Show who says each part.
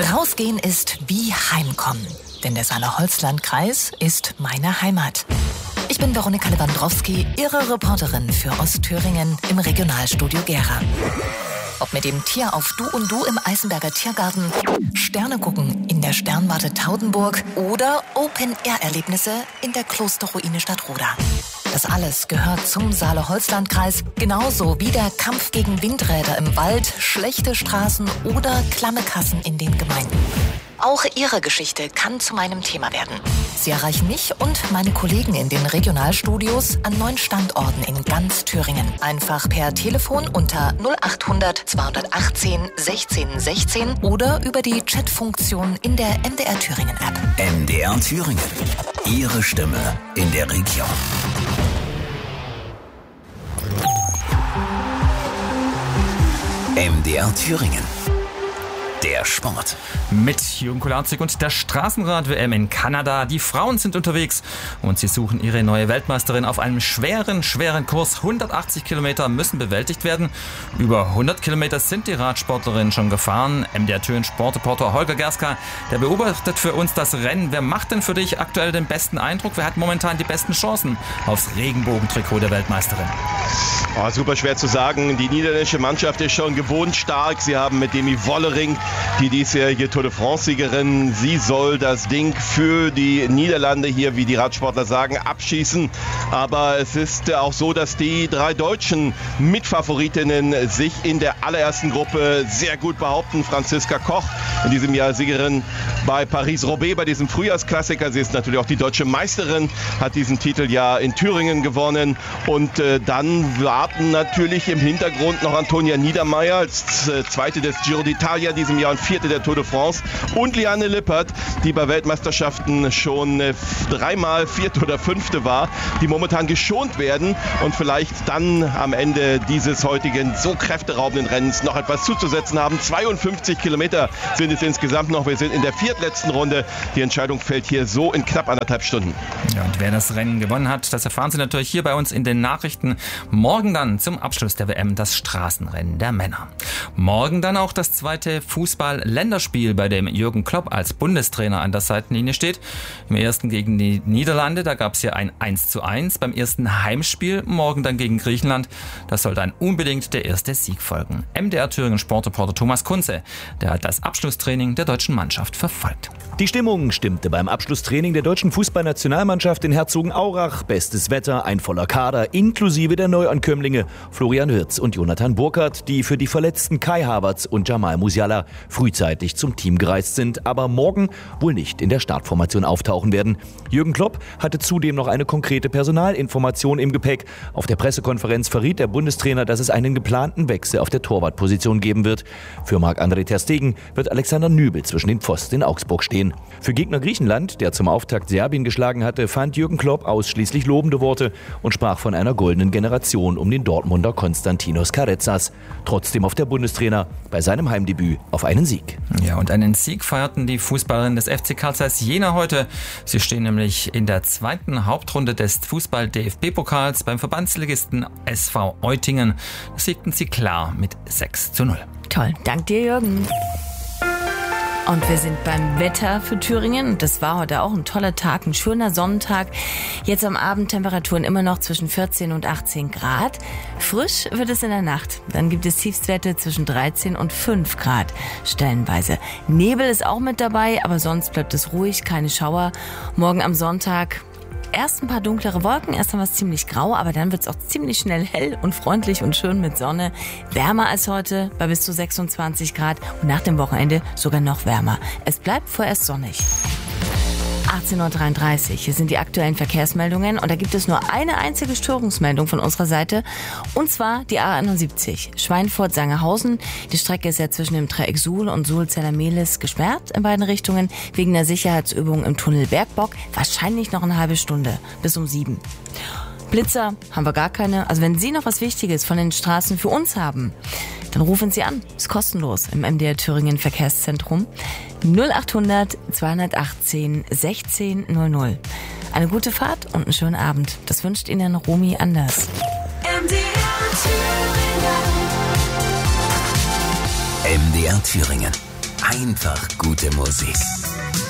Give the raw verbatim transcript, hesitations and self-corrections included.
Speaker 1: Rausgehen ist wie Heimkommen, denn der Saale-Holzland-Kreis ist meine Heimat. Ich bin Veronika Lewandowski, Ihre Reporterin für Ostthüringen im Regionalstudio Gera. Ob mit dem Tier auf Du und Du im Eisenberger Tiergarten, Sterne gucken in der Sternwarte Taudenburg oder Open-Air-Erlebnisse in der Klosterruine Stadtroda. Das alles gehört zum Saale-Holzland-Kreis, genauso wie der Kampf gegen Windräder im Wald, schlechte Straßen oder klamme Kassen in den Gemeinden. Auch Ihre Geschichte kann zu meinem Thema werden. Sie erreichen mich und meine Kollegen in den Regionalstudios an neun Standorten in ganz Thüringen. Einfach per Telefon unter null acht hundert zweihundertachtzehn sechzehn sechzehn oder über die Chatfunktion in der M D R Thüringen App.
Speaker 2: M D R Thüringen. Ihre Stimme in der Region. M D R Thüringen. Der Sport.
Speaker 3: Mit Jürgen Kularzig und der Straßenrad-W M in Kanada. Die Frauen sind unterwegs und sie suchen ihre neue Weltmeisterin auf einem schweren, schweren Kurs. hundertachtzig Kilometer müssen bewältigt werden. Über hundert Kilometer sind die Radsportlerinnen schon gefahren. M D R Thüringen Sportreporter Holger Gerska, der beobachtet für uns das Rennen. Wer macht denn für dich aktuell den besten Eindruck? Wer hat momentan die besten Chancen aufs Regenbogentrikot der Weltmeisterin?
Speaker 4: Oh, super schwer zu sagen. Die niederländische Mannschaft ist schon gewohnt stark. Sie haben mit Demi Wollering die diesjährige Tour de France-Siegerin. Sie soll das Ding für die Niederlande hier, wie die Radsportler sagen, abschießen. Aber es ist auch so, dass die drei deutschen Mitfavoritinnen sich in der allerersten Gruppe sehr gut behaupten. Franziska Koch, in diesem Jahr Siegerin bei Paris-Roubaix, bei diesem Frühjahrsklassiker. Sie ist natürlich auch die deutsche Meisterin, hat diesen Titel ja in Thüringen gewonnen. Und äh, dann warten natürlich im Hintergrund noch Antonia Niedermeier als äh, Zweite des Giro d'Italia diesem Jahr und Vierte der Tour de France. Und Liane Lippert, die bei Weltmeisterschaften schon äh, dreimal Vierte oder Fünfte war, die momentan geschont werden und vielleicht dann am Ende dieses heutigen so kräfteraubenden Rennens noch etwas zuzusetzen haben. zweiundfünfzig Kilometer sind es insgesamt noch. Wir sind in der viertletzten Runde. Die Entscheidung fällt hier so in knapp anderthalb Stunden.
Speaker 3: Ja, und wer das Rennen gewonnen hat, das erfahren Sie natürlich hier bei uns in den Nachrichten. Morgen dann zum Abschluss der W M das Straßenrennen der Männer. Morgen dann auch das zweite Fußball-Länderspiel, bei dem Jürgen Klopp als Bundestrainer an der Seitenlinie steht. Im ersten gegen die Niederlande, da gab es ja ein eins zu eins. Beim ersten Heimspiel, morgen dann gegen Griechenland. Das soll dann unbedingt der erste Sieg folgen. M D R Thüringen Sportreporter Thomas Kunze, der hat das Abschlusstraining der deutschen Mannschaft verfolgt.
Speaker 5: Die Stimmung stimmte beim Abschlusstraining der deutschen Fußballnationalmannschaft in Herzogenaurach. Bestes Wetter, ein voller Kader, inklusive der Neuankömmlinge Florian Wirtz und Jonathan Burkhardt, die für die verletzten Kai Havertz und Jamal Musiala frühzeitig zum Team gereist sind, aber morgen wohl nicht in der Startformation auftauchen werden. Jürgen Klopp hatte zudem noch eine konkrete Personalinformation im Gepäck. Auf der Pressekonferenz verriet der Bundestrainer, dass es einen geplanten Wechsel auf der Torwartposition geben wird. Für Marc-André ter Stegen wird Alexander Nübel zwischen den Pfosten in Augsburg stehen. Für Gegner Griechenland, der zum Auftakt Serbien geschlagen hatte, fand Jürgen Klopp ausschließlich lobende Worte und sprach von einer goldenen Generation um den Dortmunder Konstantinos Karezas. Trotzdem auf der Bundestrainer bei seinem Heimdebüt auf einen Sieg.
Speaker 3: Ja, und einen Sieg feierten die Fußballerinnen des F C Carl Zeiss Jena heute. Sie stehen nämlich in der zweiten Hauptrunde des Fußball-D F B-Pokals beim Verbandsligisten S V Eutingen. Das siegten sie klar mit sechs zu null.
Speaker 6: Toll, dank dir, Jürgen. Und wir sind beim Wetter für Thüringen. Das war heute auch ein toller Tag, ein schöner Sonnentag. Jetzt am Abend Temperaturen immer noch zwischen vierzehn und achtzehn Grad. Frisch wird es in der Nacht. Dann gibt es Tiefstwerte zwischen dreizehn und fünf Grad stellenweise. Nebel ist auch mit dabei, aber sonst bleibt es ruhig, keine Schauer. Morgen am Sonntag erst ein paar dunklere Wolken, erst einmal ziemlich grau, aber dann wird es auch ziemlich schnell hell und freundlich und schön mit Sonne. Wärmer als heute bei bis zu sechsundzwanzig Grad und nach dem Wochenende sogar noch wärmer. Es bleibt vorerst sonnig. achtzehn Uhr dreiunddreißig. Hier sind die aktuellen Verkehrsmeldungen und da gibt es nur eine einzige Störungsmeldung von unserer Seite und zwar die A einundsiebzig. Schweinfurt-Sangerhausen. Die Strecke ist ja zwischen dem Dreieck Suhl und Suhl-Zellermehlis gesperrt in beiden Richtungen wegen der Sicherheitsübung im Tunnel Bergbock. Wahrscheinlich noch eine halbe Stunde bis um sieben. Blitzer haben wir gar keine. Also wenn Sie noch was Wichtiges von den Straßen für uns haben, dann rufen Sie an. Ist kostenlos im M D R Thüringen Verkehrszentrum. null acht hundert zweihundertachtzehn sechzehn null null. Eine gute Fahrt und einen schönen Abend. Das wünscht Ihnen Romy Anders.
Speaker 2: M D R Thüringen. M D R Thüringen. Einfach gute Musik.